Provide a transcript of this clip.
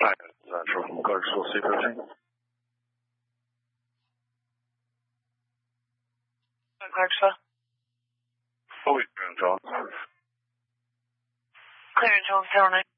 Hi, Central from Clarksville, C13. Clarksville. Oh, wait, John. Clearance, hold 09.